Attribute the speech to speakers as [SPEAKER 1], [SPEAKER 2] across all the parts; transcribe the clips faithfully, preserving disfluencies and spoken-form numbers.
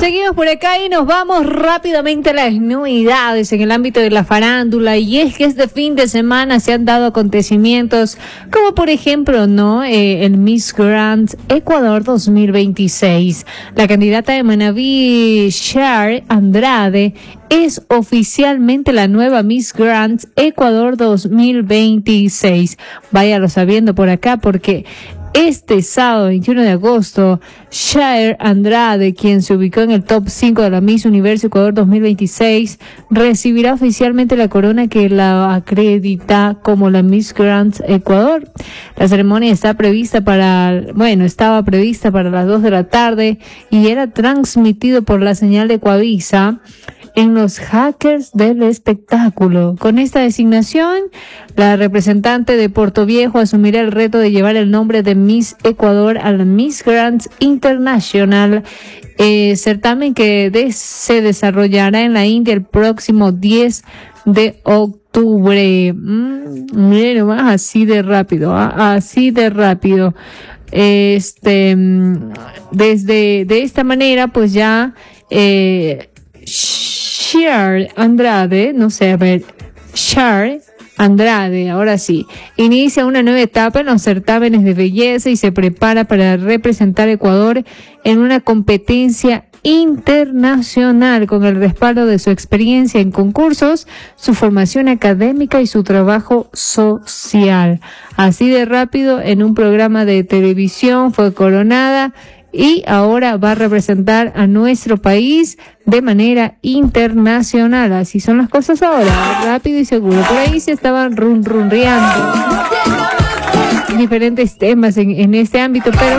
[SPEAKER 1] Seguimos por acá y nos vamos rápidamente a las novedades en el ámbito de la farándula, y es que este fin de semana se han dado acontecimientos como por ejemplo, ¿no? Eh, el Miss Grand Ecuador dos mil veintiséis. La candidata de Manabí, Shar Andrade, es oficialmente la nueva Miss Grand Ecuador dos mil veintiséis. Váyalo sabiendo por acá, porque este sábado veintiuno de agosto, Shar Andrade, quien se ubicó en el top cinco de la Miss Universo Ecuador dos mil veintiséis, recibirá oficialmente la corona que la acredita como la Miss Grand Ecuador. La ceremonia está prevista para, bueno, estaba prevista para las dos de la tarde y era transmitido por la señal de Ecuavisa en los hackers del espectáculo. Con esta designación, la representante de Portoviejo asumirá el reto de llevar el nombre de Miss Ecuador a la Miss Grand International, eh, certamen que de, se desarrollará en la India el próximo diez de octubre. Mm, miren nomás, así de rápido, ¿ah? así de rápido. Este, desde de esta manera, pues ya eh, Shar Andrade, no sé, a ver, Shar Andrade, ahora sí, inicia una nueva etapa en los certámenes de belleza y se prepara para representar a Ecuador en una competencia internacional con el respaldo de su experiencia en concursos, su formación académica y su trabajo social. Así de rápido, en un programa de televisión fue coronada y ahora va a representar a nuestro país de manera internacional. Así son las cosas ahora, rápido y seguro. Por ahí se estaban run runreando diferentes temas en, en este ámbito, pero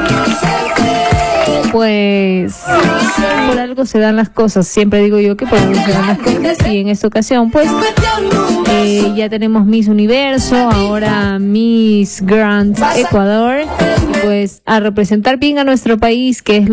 [SPEAKER 1] pues por algo se dan las cosas. Siempre digo yo que por algo se dan las cosas, y en esta ocasión pues eh, ya tenemos Miss Universo, ahora Miss Grand Ecuador, pues a representar bien a nuestro país, que es